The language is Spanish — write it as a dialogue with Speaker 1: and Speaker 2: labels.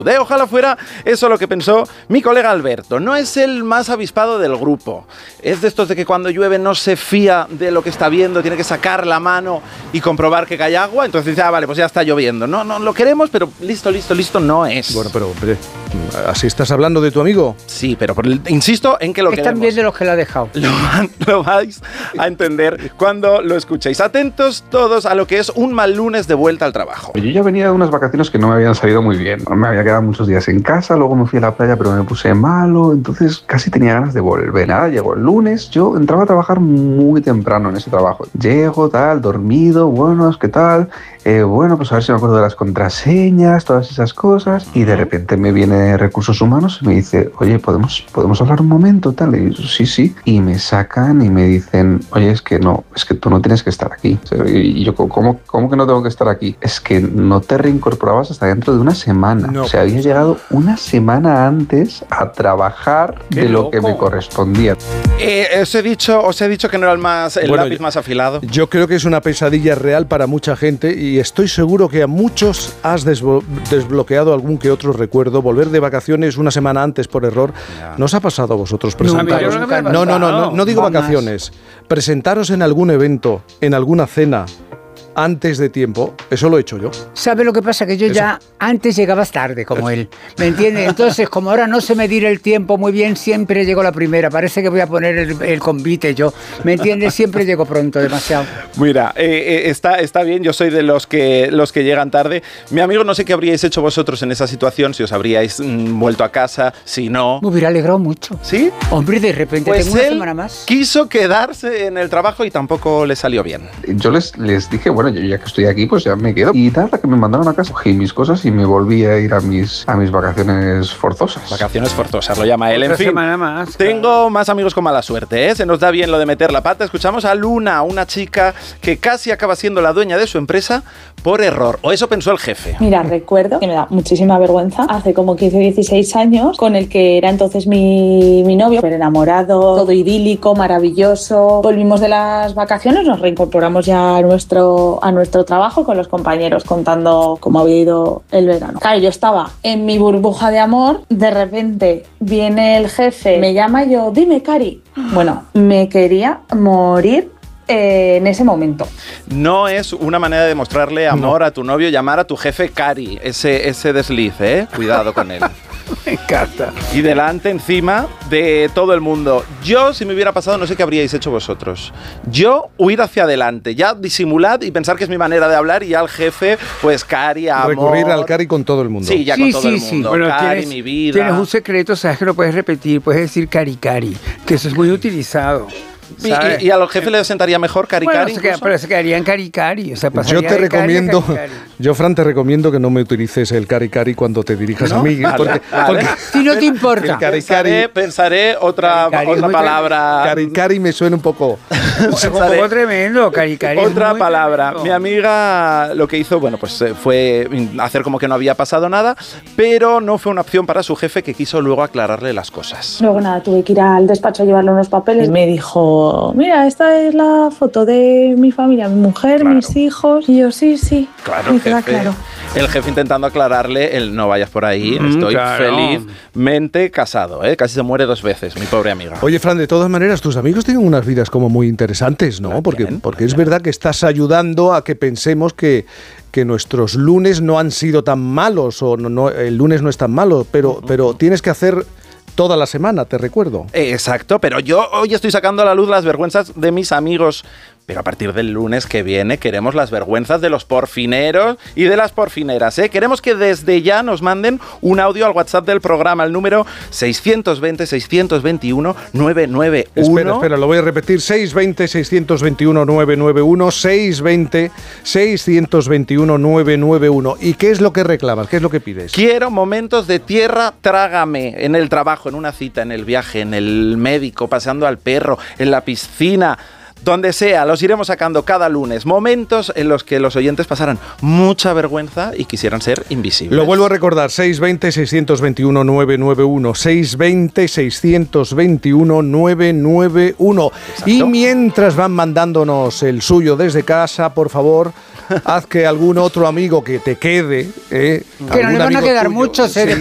Speaker 1: Ojalá fuera eso lo que pensó mi colega Alberto. No es el más avispado del grupo. Es de estos de que cuando llueve no se fía de lo que está viendo, tiene que sacar la mano y comprobar que cae agua. Entonces dice, vale, pues ya está lloviendo. No lo queremos, pero listo no es.
Speaker 2: Bueno, pero hombre, ¿así estás hablando de tu amigo?
Speaker 1: Sí, pero insisto en que lo queremos.
Speaker 3: Es también de los que lo ha dejado.
Speaker 1: Lo vais a entender cuando lo escuchéis. Atentos todos a lo que es un mal lunes de vuelta al trabajo.
Speaker 4: Yo ya venía de unas vacaciones que no me habían salido muy bien. Me había quedado muchos días en casa, luego me fui a la playa pero me puse malo, entonces casi tenía ganas de volver. Nada, llegó el lunes, yo entraba a trabajar muy temprano en ese trabajo. Llego, tal, dormido, buenos, ¿qué tal? Bueno, pues a ver si me acuerdo de las contraseñas, todas esas cosas. Y de repente me viene Recursos Humanos y me dice, oye, ¿podemos hablar un momento? Tal, y yo, sí. Y me sacan y me dicen, oye, es que tú no tienes que estar aquí. Y yo, ¿cómo que no tengo que estar aquí? Es que no te reincorporabas hasta dentro de una semana.
Speaker 2: No.
Speaker 4: O sea, había llegado una semana antes a trabajar de lo que me correspondía.
Speaker 1: Os he dicho que no era el lápiz más afilado.
Speaker 2: Yo creo que es una pesadilla real para mucha gente y estoy seguro que a muchos has desbloqueado algún que otro recuerdo. Volver de vacaciones una semana antes por error.
Speaker 1: Ya.
Speaker 2: ¿No os ha pasado a vosotros presentaros?
Speaker 3: No,
Speaker 2: No digo vacaciones. Presentaros en algún evento, en alguna cena, antes de tiempo, eso lo he hecho yo.
Speaker 3: ¿Sabe lo que pasa? Que yo ya antes llegabas tarde, como él. ¿Me entiendes? Entonces, como ahora no sé medir el tiempo muy bien, siempre llego la primera. Parece que voy a poner el convite yo. ¿Me entiendes? Siempre llego pronto, demasiado.
Speaker 1: Mira, está bien, yo soy de los que llegan tarde. Mi amigo, no sé qué habríais hecho vosotros en esa situación, si os habríais vuelto a casa, si no.
Speaker 3: Me hubiera alegrado mucho.
Speaker 1: ¿Sí?
Speaker 3: Hombre, de repente
Speaker 1: Pues
Speaker 3: tengo una
Speaker 1: él
Speaker 3: semana más.
Speaker 1: quiso quedarse en el trabajo y tampoco le salió bien.
Speaker 4: Yo les dije, bueno, yo ya que estoy aquí, pues ya me quedo. Y nada, que me mandaron a casa, cogí mis cosas y me volví a ir a mis vacaciones forzosas.
Speaker 1: Vacaciones forzosas, lo llama él. En
Speaker 3: Otra
Speaker 1: fin,
Speaker 3: semana más,
Speaker 1: tengo más amigos con mala suerte, ¿eh? Se nos da bien lo de meter la pata. Escuchamos a Luna, una chica que casi acaba siendo la dueña de su empresa por error. O eso pensó el jefe.
Speaker 5: Mira, recuerdo que me da muchísima vergüenza. Hace como 15 o 16 años, con el que era entonces mi novio, súper enamorado, todo idílico, maravilloso. Volvimos de las vacaciones, nos reincorporamos ya a nuestro trabajo con los compañeros contando cómo había ido el verano. Claro, yo estaba en mi burbuja de amor, de repente viene el jefe, me llama y yo, dime, Cari. Bueno, me quería morir en ese momento.
Speaker 1: No es una manera de demostrarle amor a tu novio llamar a tu jefe Cari, ese desliz, ¿eh? Cuidado con él.
Speaker 3: Me encanta.
Speaker 1: Y delante, encima de todo el mundo. Yo, si me hubiera pasado, no sé qué habríais hecho vosotros. Yo, huir hacia adelante. Ya disimulad y pensar que es mi manera de hablar y ya al jefe, pues Cari, amor.
Speaker 2: Recurrir al Cari con todo el mundo.
Speaker 1: Sí, ya con todo el mundo.
Speaker 3: Bueno,
Speaker 1: Cari, mi vida.
Speaker 3: Tienes un secreto, sabes que lo puedes repetir, puedes decir cari, que eso es muy utilizado.
Speaker 1: Y a los jefes les sentaría mejor Cari,
Speaker 3: Bueno,
Speaker 1: Cari.
Speaker 3: pero se quedarían cari. O sea,
Speaker 2: Yo te recomiendo, Fran, te recomiendo que no me utilices el cari cuando te dirijas a mí.
Speaker 1: Vale.
Speaker 2: Porque
Speaker 3: si no te importa.
Speaker 1: Pensaré otra palabra.
Speaker 2: Cari me suena un poco.
Speaker 3: Es un poco tremendo, cari.
Speaker 1: Otra palabra.
Speaker 3: Tremendo.
Speaker 1: Mi amiga lo que hizo, bueno, pues fue hacer como que no había pasado nada, pero no fue una opción para su jefe, que quiso luego aclararle las cosas.
Speaker 5: Luego nada, tuve que ir al despacho a llevarle unos papeles. Me dijo, mira, esta es la foto de mi familia, mi mujer,
Speaker 1: Claro.
Speaker 5: mis hijos. Y yo, sí.
Speaker 1: Claro,
Speaker 5: me queda claro.
Speaker 1: El jefe intentando aclararle el no vayas por ahí, estoy felizmente casado, ¿eh? Casi se muere 2 veces, mi pobre amiga.
Speaker 2: Oye, Fran, de todas maneras, tus amigos tienen unas vidas como muy interesantes, ¿no? Porque es verdad que estás ayudando a que pensemos que nuestros lunes no han sido tan malos, o no, el lunes no es tan malo, pero tienes que hacer toda la semana, te recuerdo.
Speaker 1: Exacto, pero yo hoy estoy sacando a la luz las vergüenzas de mis amigos. Pero a partir del lunes que viene queremos las vergüenzas de los porfineros y de las porfineras, ¿eh? Queremos que desde ya nos manden un audio al WhatsApp del programa, el número 620-621-991.
Speaker 2: Espera, lo voy a repetir, 620-621-991, 620-621-991. ¿Y qué es lo que reclamas? ¿Qué es lo que pides?
Speaker 1: Quiero momentos de tierra, trágame, en el trabajo, en una cita, en el viaje, en el médico, paseando al perro, en la piscina. donde sea, los iremos sacando cada lunes. Momentos en los que los oyentes pasaran mucha vergüenza y quisieran ser invisibles.
Speaker 2: Lo vuelvo a recordar, 620-621-991, 620-621-991. Y mientras van mandándonos el suyo desde casa, por favor, haz que algún otro amigo que te quede...
Speaker 3: que no le van a quedar muchos,